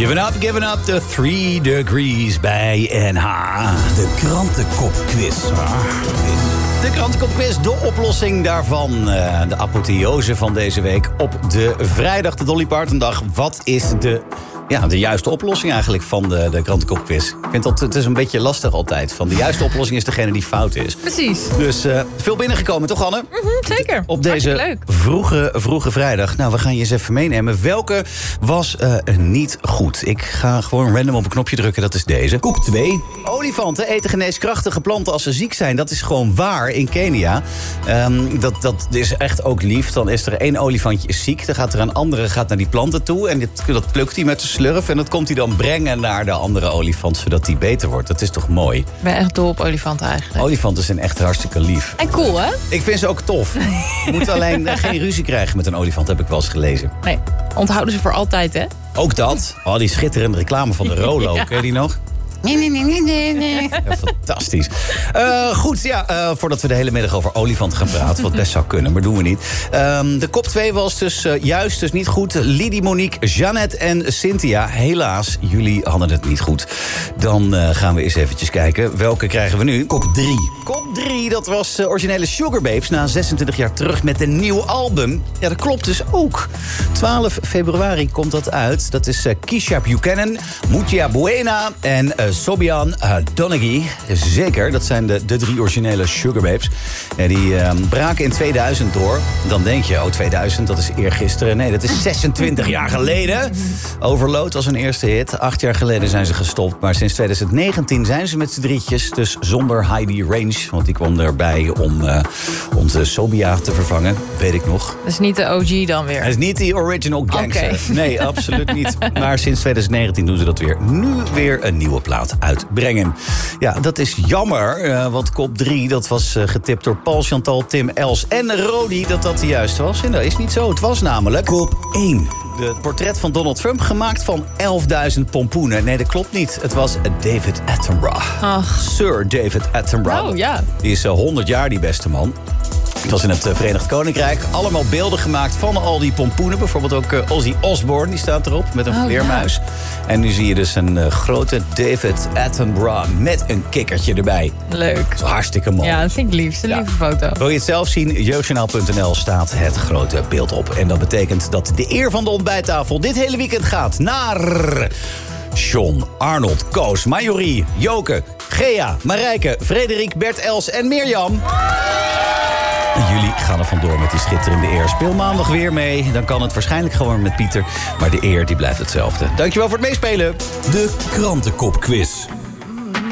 Given up the 3 degrees bij NH. De krantenkopquiz. De krantenkopquiz, de oplossing daarvan. De apotheose van deze week op de vrijdag, de Dolly Parton dag. Wat is de juiste oplossing eigenlijk van de krantenkopquiz? Ik vind dat het is een beetje lastig altijd. Van de juiste oplossing is degene die fout is. Precies. Dus veel binnengekomen, toch Anne? Zeker. Op deze vroege vrijdag. Nou, we gaan je eens even meenemen. Welke was niet goed? Ik ga gewoon random op een knopje drukken, dat is deze. Kop 2. Olifanten eten geneeskrachtige planten als ze ziek zijn. Dat is gewoon waar in Kenia. Dat is echt ook lief. Dan is er 1 olifantje is ziek. Dan gaat er een andere naar die planten toe. En dat plukt hij met de slurf. En dat komt hij dan brengen naar de andere olifant. Zodat die beter wordt. Dat is toch mooi? Ik ben echt dol op olifanten eigenlijk. Olifanten zijn echt hartstikke lief. En cool, hè? Ik vind ze ook tof. Je moet alleen geen ruzie krijgen met een olifant, heb ik wel eens gelezen. Nee, onthouden ze voor altijd, hè? Ook dat. Oh, die schitterende reclame van de Rolo. Ja. Ken je die nog? Nee. Ja, fantastisch. Goed, voordat we de hele middag over olifanten gaan praten... wat best zou kunnen, maar doen we niet. De kop 2 was dus juist, dus niet goed. Lidie, Monique, Jeannette en Cynthia. Helaas, jullie hadden het niet goed. Dan gaan we eens eventjes kijken. Welke krijgen we nu? Kop 3. Kop 3, dat was originele Sugar Babes... na 26 jaar terug met een nieuw album. Ja, dat klopt dus ook. 12 februari komt dat uit. Dat is Keisha Buchanan, Mutia Buena en... Sobian Donaghy, zeker. Dat zijn de 3 originele Sugar Babes. Die braken in 2000 door. Dan denk je, 2000, dat is eergisteren. Nee, dat is 26 jaar geleden. Overload was een eerste hit. 8 jaar geleden zijn ze gestopt. Maar sinds 2019 zijn ze met z'n drietjes. Dus zonder Heidi Range. Want die kwam erbij om onze Sobia te vervangen. Weet ik nog. Dat is niet de OG dan weer? Het is niet die original gangster. Okay. Nee, absoluut niet. Maar sinds 2019 doen ze dat weer. Nu weer een nieuwe plaat uitbrengen. Ja, dat is jammer, want kop 3, dat was getipt door Paul, Chantal, Tim, Els en Rodi, dat de juiste was. En dat is niet zo. Het was namelijk... Kop 1. Het portret van Donald Trump gemaakt van 11.000 pompoenen. Nee, dat klopt niet. Het was David Attenborough. Ach. Sir David Attenborough. Oh, ja. Die is 100 jaar, die beste man. Het was in het Verenigd Koninkrijk. Allemaal beelden gemaakt van al die pompoenen. Bijvoorbeeld ook Ozzy Osbourne, die staat erop. Met een vleermuis. Ja. En nu zie je dus een grote David Attenborough met een kikkertje erbij. Leuk. Dat is hartstikke mooi. Ja, dat vind ik lief. Een lieve foto. Wil je het zelf zien? Jeugdjournaal.nl staat het grote beeld op. En dat betekent dat de eer van de ontbijttafel dit hele weekend gaat naar... John, Arnold, Koos, Marjorie, Joke, Gea, Marijke, Frederik, Bert, Els en Mirjam. Jullie gaan er vandoor met die schitterende eer. Speel maandag weer mee. Dan kan het waarschijnlijk gewoon met Pieter. Maar de eer die blijft hetzelfde. Dankjewel voor het meespelen. De krantenkopquiz.